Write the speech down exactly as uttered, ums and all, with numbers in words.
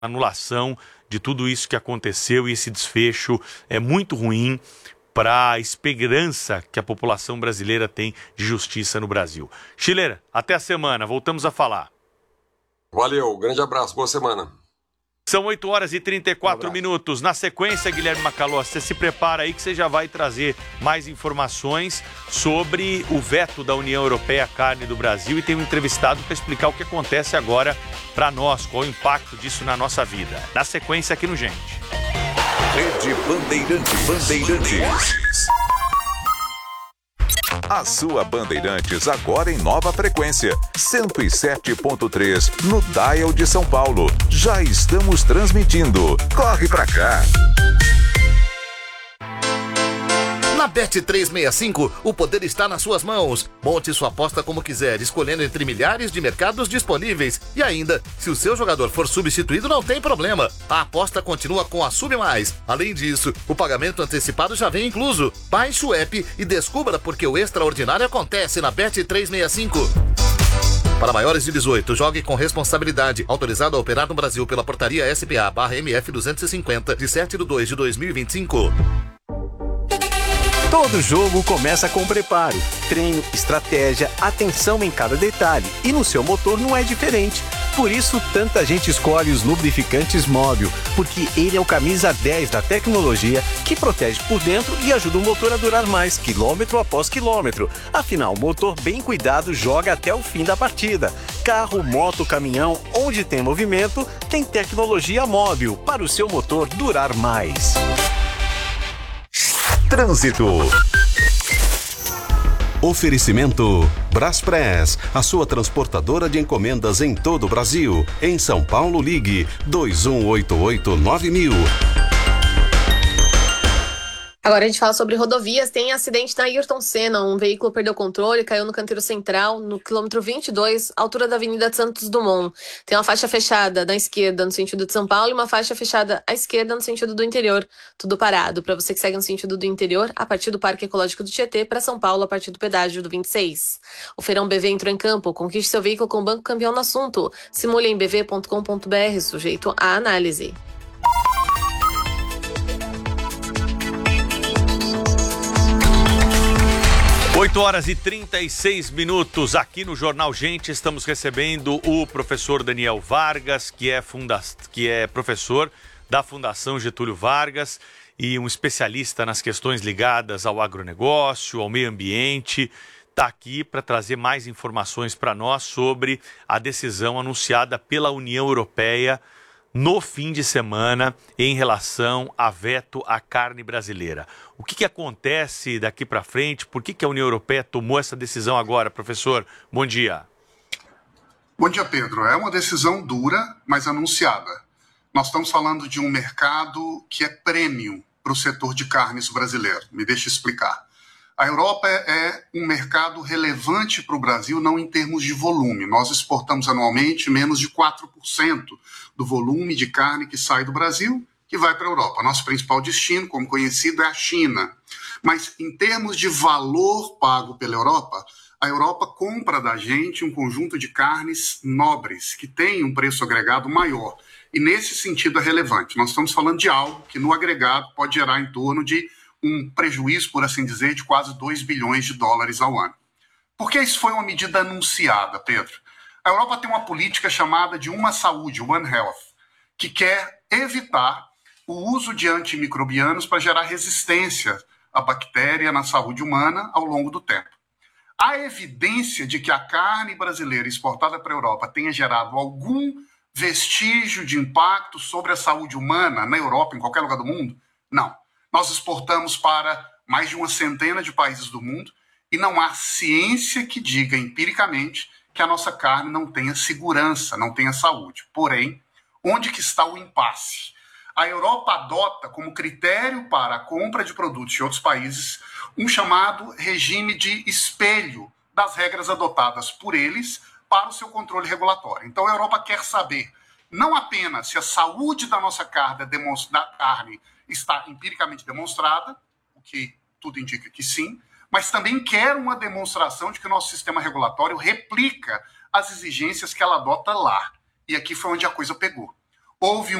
anulação de tudo isso que aconteceu e esse desfecho é muito ruim para a esperança que a população brasileira tem de justiça no Brasil. Chileira, até a semana, voltamos a falar. Valeu, grande abraço, boa semana. São oito horas e trinta e quatro um minutos. Na sequência, Guilherme Macalós, você se prepara aí que você já vai trazer mais informações sobre o veto da União Europeia à carne do Brasil e tem um entrevistado para explicar o que acontece agora para nós, qual o impacto disso na nossa vida. Na sequência aqui no Gente. Rede Bandeirantes. Bandeirantes. A sua Bandeirantes agora em nova frequência, cento e sete ponto três no Dial de São Paulo. Já estamos transmitindo. Corre pra cá! Na Bet trezentos e sessenta e cinco, o poder está nas suas mãos. Monte sua aposta como quiser, escolhendo entre milhares de mercados disponíveis. E ainda, se o seu jogador for substituído, não tem problema. A aposta continua com a Sub Mais. Além disso, o pagamento antecipado já vem incluso. Baixe o app e descubra porque o extraordinário acontece na Bet trezentos e sessenta e cinco. Para maiores de dezoito, jogue com responsabilidade. Autorizado a operar no Brasil pela portaria S P A barra M F duzentos e cinquenta, de sete de dois de dois mil e vinte e cinco. Todo jogo começa com preparo, treino, estratégia, atenção em cada detalhe. E no seu motor não é diferente. Por isso, tanta gente escolhe os lubrificantes Móbil, porque ele é o camisa dez da tecnologia que protege por dentro e ajuda o motor a durar mais, quilômetro após quilômetro. Afinal, o motor bem cuidado joga até o fim da partida. Carro, moto, caminhão, onde tem movimento, tem tecnologia Móbil para o seu motor durar mais. Trânsito. Oferecimento Braspress, a sua transportadora de encomendas em todo o Brasil. Em São Paulo, ligue dois um oito oito nove mil. Agora a gente fala sobre rodovias. Tem acidente na Ayrton Senna. Um veículo perdeu o controle, caiu no canteiro central, no quilômetro vinte e dois, altura da Avenida de Santos Dumont. Tem uma faixa fechada na esquerda, no sentido de São Paulo, e uma faixa fechada à esquerda, no sentido do interior. Tudo parado. Para você que segue no sentido do interior, a partir do Parque Ecológico do Tietê, para São Paulo, a partir do pedágio do vinte e seis. O Feirão B V entrou em campo. Conquiste seu veículo com o Banco Campeão no assunto. Simule em b v ponto com ponto b r, sujeito à análise. oito horas e trinta e seis minutos aqui no Jornal Gente. Estamos recebendo o professor Daniel Vargas, que é, funda... que é professor da Fundação Getúlio Vargas e um especialista nas questões ligadas ao agronegócio, ao meio ambiente. Está aqui para trazer mais informações para nós sobre a decisão anunciada pela União Europeia no fim de semana em relação a veto à carne brasileira. O que, que acontece daqui para frente? Por que, que a União Europeia tomou essa decisão agora, professor? Bom dia. Bom dia, Pedro. É uma decisão dura, mas anunciada. Nós estamos falando de um mercado que é premium para o setor de carnes brasileiro. Me deixa explicar. A Europa é um mercado relevante para o Brasil, não em termos de volume. Nós exportamos anualmente menos de quatro por cento do volume de carne que sai do Brasil, que vai para a Europa. Nosso principal destino, como conhecido, é a China. Mas em termos de valor pago pela Europa, a Europa compra da gente um conjunto de carnes nobres, que tem um preço agregado maior. E nesse sentido é relevante. Nós estamos falando de algo que no agregado pode gerar em torno de um prejuízo, por assim dizer, de quase dois bilhões de dólares ao ano. Por que isso foi uma medida anunciada, Pedro? A Europa tem uma política chamada de Uma Saúde, One Health, que quer evitar o uso de antimicrobianos para gerar resistência à bactéria na saúde humana ao longo do tempo. Há evidência de que a carne brasileira exportada para a Europa tenha gerado algum vestígio de impacto sobre a saúde humana na Europa, em qualquer lugar do mundo? Não. Nós exportamos para mais de uma centena de países do mundo e não há ciência que diga empiricamente que a nossa carne não tenha segurança, não tenha saúde. Porém, onde que está o impasse? A Europa adota como critério para a compra de produtos de outros países um chamado regime de espelho das regras adotadas por eles para o seu controle regulatório. Então a Europa quer saber não apenas se a saúde da nossa carne, da carne está empiricamente demonstrada, o que tudo indica que sim, mas também quer uma demonstração de que o nosso sistema regulatório replica as exigências que ela adota lá. E aqui foi onde a coisa pegou. houve